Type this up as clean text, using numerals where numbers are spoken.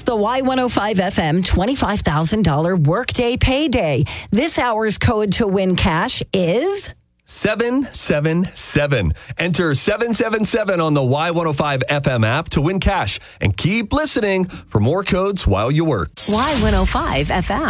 It's the Y105 FM $25,000 workday payday. This hour's code to win cash is 777. Enter 777 on the Y105 FM app to win cash and keep listening for more codes while you work. Y105 FM.